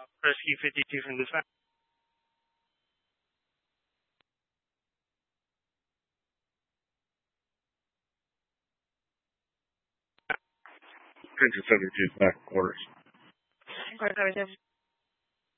Rescue 52 from dispatch. Ranger 72 back quarters. Quarter 72.